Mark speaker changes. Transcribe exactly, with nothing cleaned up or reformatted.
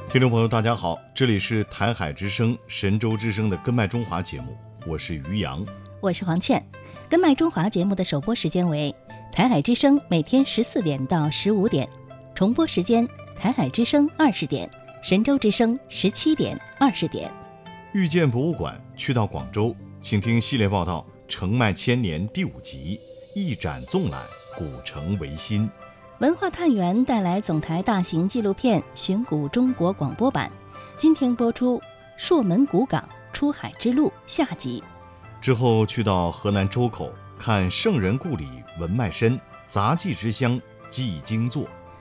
Speaker 1: 听众朋友大家好，这里是台海之声神州之声的根脉中华节目，我是于洋，
Speaker 2: 我是黄倩。根脉中华节目的首播时间为台海之声每天十四点到十五点，重播时间台海之声二十点，神州之声十七点、二十点。
Speaker 1: 遇见博物馆去到广州，请听系列报道《承脉千年》第五集，一展纵览古城维新。
Speaker 2: 文化探源带来总台大型纪录片《寻古中国》广播版，今天播出《朔门古港出海之路》下集。
Speaker 1: 之后去到河南周口，看圣人故里文脉深，杂技之乡记经作。